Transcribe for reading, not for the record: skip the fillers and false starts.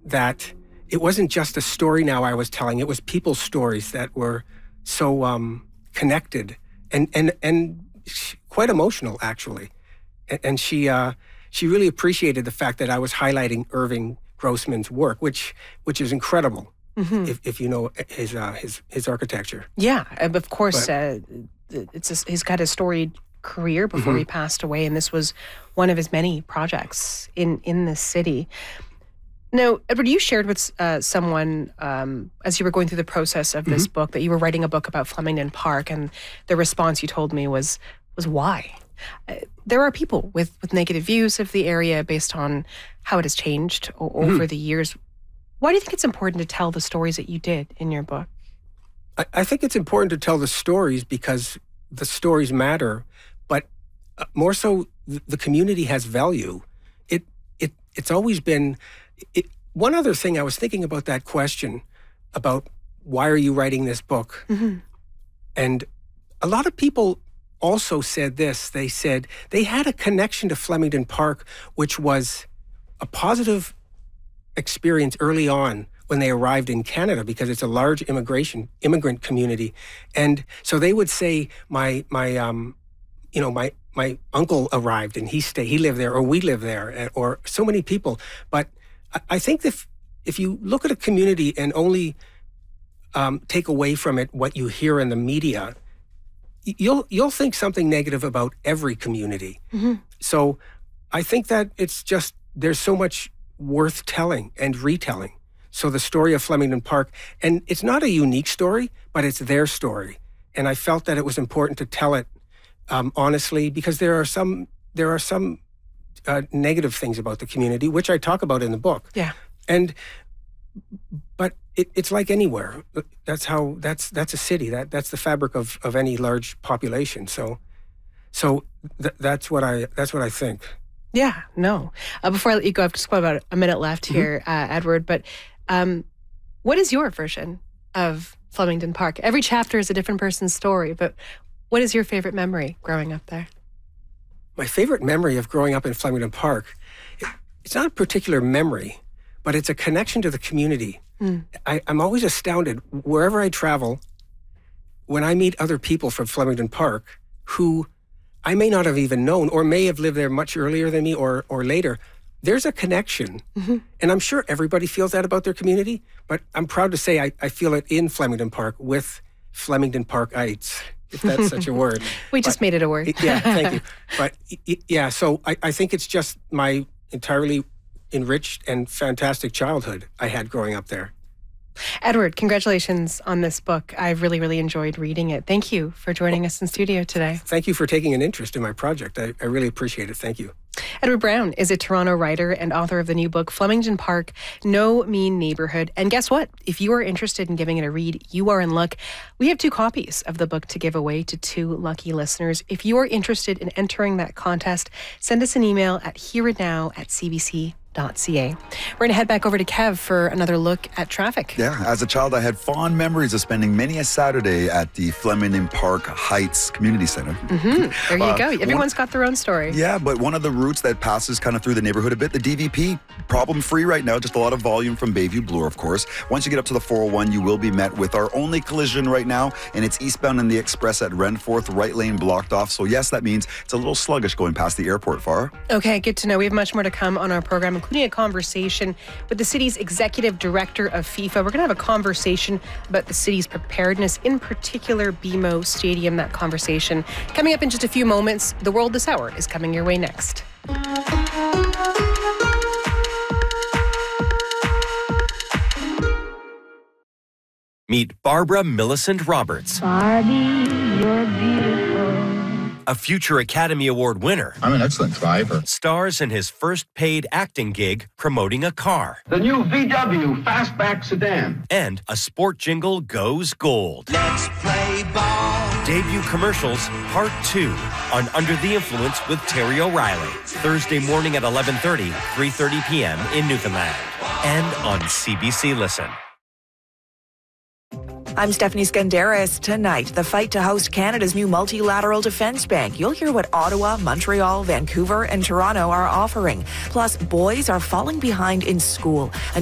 that it wasn't just a story now I was telling, it was people's stories that were so connected and quite emotional, actually. And she really appreciated the fact that I was highlighting Irving Grossman's work, which is incredible. If you know his architecture. Yeah, of course. He's got a storied career before he passed away, and this was one of his many projects in this city. Now, Edward, you shared with someone as you were going through the process of this book that you were writing a book about Flemington Park, and the response you told me was why? There are people with negative views of the area based on how it has changed over the years. Why do you think it's important to tell the stories that you did in your book? I think it's important to tell the stories because the stories matter, but more so the community has value. It's always been... One other thing, I was thinking about that question about why are you writing this book? And a lot of people also said this. They said they had a connection to Flemington Park, which was a positive experience early on when they arrived in Canada, because it's a large immigrant community. And so they would say, my uncle arrived and he lived there, or we live there, or so many people. But I think that if you look at a community and only take away from it what you hear in the media, you'll think something negative about every community. So I think that it's just, there's so much worth telling and retelling. So the story of Flemington Park, and it's not a unique story, but it's their story. And I felt that it was important to tell it honestly, because there are some negative things about the community, which I talk about in the book. Yeah. But it's like anywhere. That's a city. That's the fabric of any large population. So that's what I think. Yeah. No. Before I let you go, I've just got about a minute left here, Edward. But what is your version of Flemington Park? Every chapter is a different person's story, but what is your favorite memory growing up there? My favorite memory of growing up in Flemington Park, it's not a particular memory, but it's a connection to the community. I'm always astounded wherever I travel when I meet other people from Flemington Park who I may not have even known or may have lived there much earlier than me or later. There's a connection. And I'm sure everybody feels that about their community, but I'm proud to say I feel it in Flemington Park with Flemington Parkites, if that's such a word. We just made it a word. Yeah, thank you. But yeah, so I think it's just my entirely enriched and fantastic childhood I had growing up there. Edward, congratulations on this book. I've really, really enjoyed reading it. Thank you for joining us in studio today. Thank you for taking an interest in my project. I really appreciate it. Thank you. Edward Brown is a Toronto writer and author of the new book, Flemington Park, No Mean Neighborhood. And guess what? If you are interested in giving it a read, you are in luck. We have 2 copies of the book to give away to 2 lucky listeners. If you are interested in entering that contest, send us an email at hereandnow@cbc.ca. We're going to head back over to Kev for another look at traffic. Yeah, as a child, I had fond memories of spending many a Saturday at the Flemington Park Heights Community Center. There you go. Everyone's got their own story. Yeah, but one of the routes that passes kind of through the neighborhood a bit, the DVP, problem-free right now, just a lot of volume from Bayview Bloor, of course. Once you get up to the 401, you will be met with our only collision right now, and it's eastbound in the Express at Renforth, right lane blocked off. So yes, that means it's a little sluggish going past the airport, Farah. Okay, good to know. We have much more to come on our program, including a conversation with the city's executive director of FIFA. We're going to have a conversation about the city's preparedness, in particular BMO Stadium. That conversation coming up in just a few moments. The World This Hour is coming your way next. Meet Barbara Millicent Roberts. Barbie, you're beautiful. A future Academy Award winner. I'm an excellent driver. Stars in his first paid acting gig promoting a car. The new VW Fastback sedan. And a sport jingle goes gold. Let's play ball. Debut commercials, part 2 on Under the Influence with Terry O'Reilly. Thursday morning at 11:30, 3:30 p.m. in Newfoundland. And on CBC Listen. I'm Stephanie Skandaris. Tonight, the fight to host Canada's new multilateral defense bank. You'll hear what Ottawa, Montreal, Vancouver, and Toronto are offering. Plus, boys are falling behind in school.